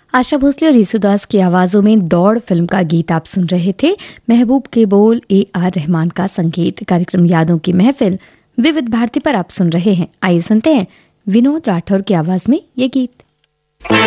आशा भोसले और येसुदास की आवाज़ों में दौड़ फिल्म का गीत आप सुन रहे थे। महबूब के बोल, AR रहमान का संगीत। कार्यक्रम यादों की महफिल विविध भारती पर आप सुन रहे हैं। आइए सुनते हैं विनोद राठौर की आवाज़ में ये गीत।